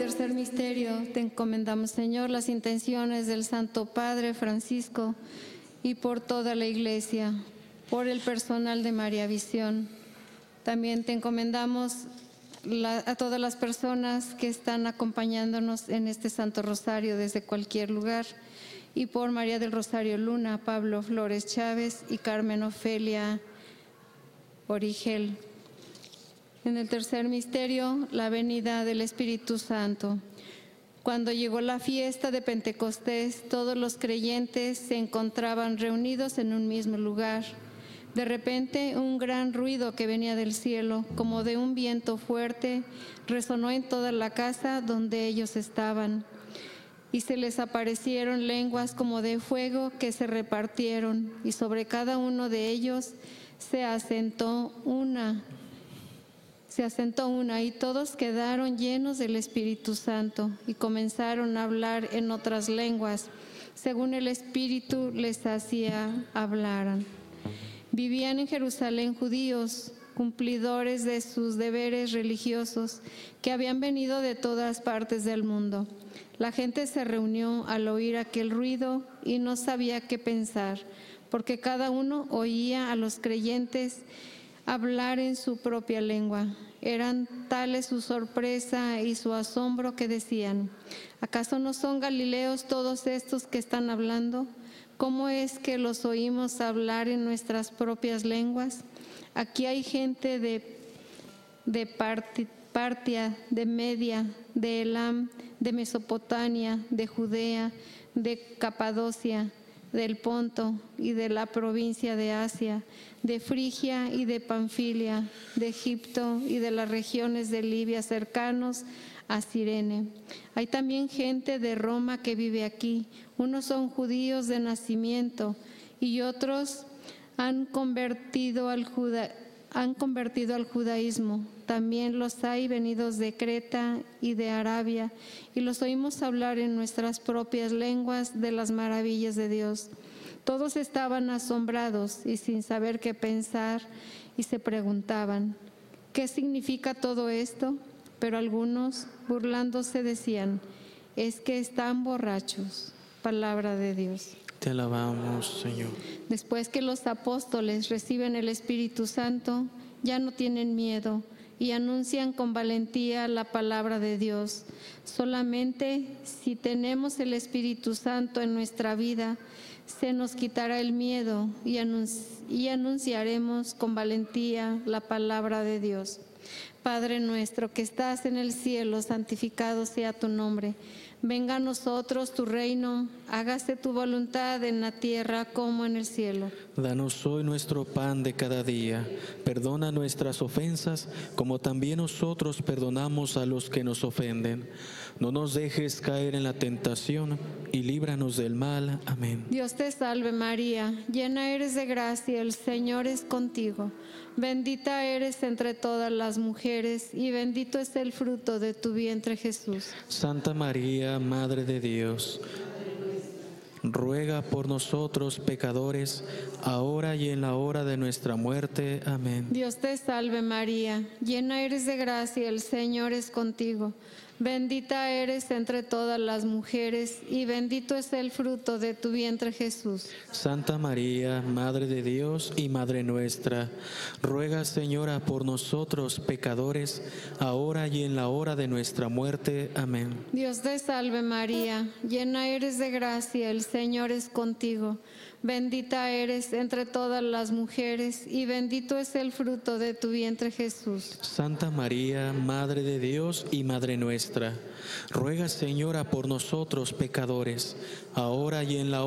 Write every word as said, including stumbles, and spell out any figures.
tercer misterio, te encomendamos, Señor, las intenciones del Santo Padre Francisco y por toda la Iglesia, por el personal de María Visión. También te encomendamos la, a todas las personas que están acompañándonos en este Santo Rosario desde cualquier lugar, y por María del Rosario Luna, Pablo Flores Chávez y Carmen Ofelia Origel. En el tercer misterio, la venida del Espíritu Santo. Cuando llegó la fiesta de Pentecostés, todos los creyentes se encontraban reunidos en un mismo lugar. De repente, un gran ruido que venía del cielo, como de un viento fuerte, resonó en toda la casa donde ellos estaban. Y se les aparecieron lenguas como de fuego que se repartieron, y sobre cada uno de ellos se asentó una. Se asentó una, y todos quedaron llenos del Espíritu Santo y comenzaron a hablar en otras lenguas, según el Espíritu les hacía hablar. Vivían en Jerusalén judíos, cumplidores de sus deberes religiosos, que habían venido de todas partes del mundo. La gente se reunió al oír aquel ruido y no sabía qué pensar, porque cada uno oía a los creyentes hablar en su propia lengua. Eran tales su sorpresa y su asombro que decían: ¿acaso no son galileos todos estos que están hablando? ¿Cómo es que los oímos hablar en nuestras propias lenguas? Aquí hay gente de, de Partia, de Media, de Elam, de Mesopotamia, de Judea, de Capadocia, del Ponto y de la provincia de Asia, de Frigia y de Panfilia, de Egipto y de las regiones de Libia cercanos a Cirene. Hay también gente de Roma que vive aquí. Unos son judíos de nacimiento y otros han convertido al juda, han convertido al judaísmo. También los hay venidos de Creta y de Arabia, y los oímos hablar en nuestras propias lenguas de las maravillas de Dios. Todos estaban asombrados y sin saber qué pensar, y se preguntaban: ¿qué significa todo esto? Pero algunos, burlándose, decían: es que están borrachos. Palabra de Dios. Te alabamos, Señor. Después que los apóstoles reciben el Espíritu Santo, ya no tienen miedo y anuncian con valentía la palabra de Dios. Solamente si tenemos el Espíritu Santo en nuestra vida, se nos quitará el miedo y, anunci- y anunciaremos con valentía la palabra de Dios. Padre nuestro que estás en el cielo, santificado sea tu nombre. Venga a nosotros tu reino, hágase tu voluntad en la tierra como en el cielo. Danos hoy nuestro pan de cada día. Perdona nuestras ofensas, como también nosotros perdonamos a los que nos ofenden. No nos dejes caer en la tentación y líbranos del mal. Amén. Dios te salve María, llena eres de gracia, el Señor es contigo. Bendita eres entre todas las mujeres y bendito es el fruto de tu vientre Jesús. Santa María, Madre de Dios, ruega por nosotros pecadores, ahora y en la hora de nuestra muerte. Amén. Dios te salve María, llena eres de gracia, el Señor es contigo. Bendita eres entre todas las mujeres y bendito es el fruto de tu vientre Jesús. Santa María, Madre de Dios y Madre nuestra, ruega, Señora, por nosotros pecadores, ahora y en la hora de nuestra muerte. Amén. Dios te salve María, llena eres de gracia, el Señor es contigo. Bendita eres entre todas las mujeres y bendito es el fruto de tu vientre Jesús. Santa María, Madre de Dios y Madre nuestra, ruega, Señora, por nosotros pecadores, ahora y en la